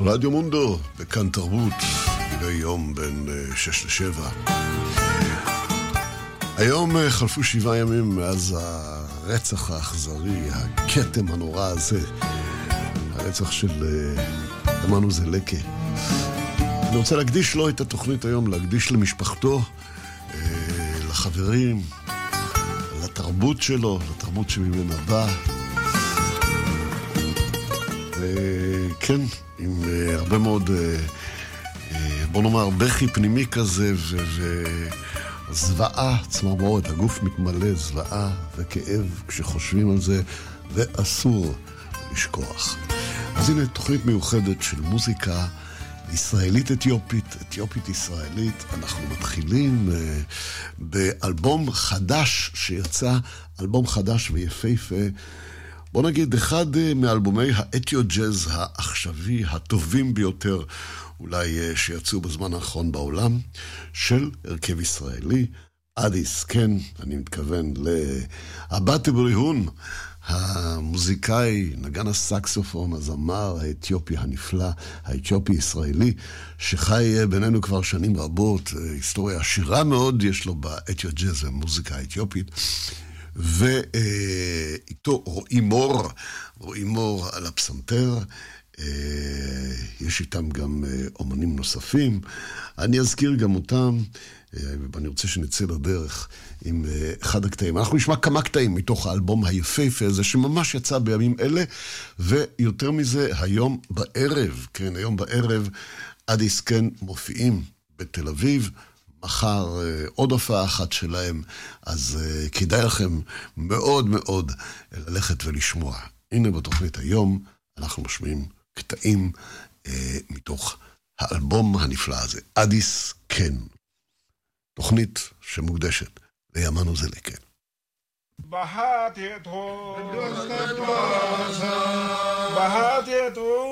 רדיו מונדו, בכאן תרבות, מדי יום בין 6 ל-7. היום חלפו 7 ימים מאז הרצח האכזרי, הכתם הנורא הזה, הרצח של אמנו זלקה. אני רוצה להקדיש לו את התוכנית היום, להקדיש למשפחתו, לחברים, לתרבות שלו, לתרבות שממנה בא. וכן, עם הרבה מאוד, בוא נאמר, בכי פנימי כזה, וזוועה, צמרמורת, הגוף מתמלא זוועה וכאב כשחושבים על זה, ואסור לשכוח. אז הנה תוכנית מיוחדת של מוזיקה ישראלית אתיופית, אתיופית ישראלית. אנחנו מתחילים באלבום חדש שיצא, אלבום חדש ויפהפה. בוא נגיד, אחד מאלבומי האתיו-ג'אז העכשווי הטובים ביותר, אולי שיצאו בזמן האחרון בעולם, של הרכב ישראלי, אדיס, כן, אני מתכוון לאבטה בריהון, המוזיקאי, נגן הסקסופון, הזמר האתיופי הנפלא, האתיופי-ישראלי, שחי בינינו כבר שנים רבות, היסטוריה עשירה מאוד יש לו באתיו-ג'אז ומוזיקה האתיופית, ואיתו רועי מור על הפסנתר. יש איתם גם אומנים נוספים, אני אזכיר גם אותם, ואני רוצה שנצא לדרך עם אחד הקטעים. אנחנו נשמע כמה קטעים מתוך האלבום היפהפה הזה, שממש יצא בימים אלה, ויותר מזה, היום בערב, כן, היום בערב, אדיס כן מופיעים בתל אביב, מחר עוד הופעה אחת שלהם, אז כדאי לכם מאוד מאוד ללכת ולשמוע. הנה בתוכנית היום, אנחנו משמיעים קטעים מתוך האלבום הנפלא הזה, אדיס כן. תוכנית שמוקדשת לימנו זלקה. בהתייתו